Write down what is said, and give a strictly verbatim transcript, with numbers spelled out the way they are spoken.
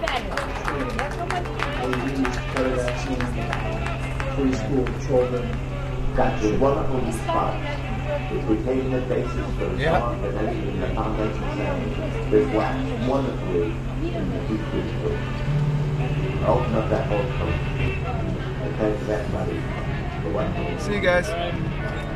preschool children. That's a wonderful response. It's retaining the basis for the Yeah. song and everything the foundation saying reflects wonderfully in the two preschool. Open up that whole coast. And thank everybody for what. See you guys.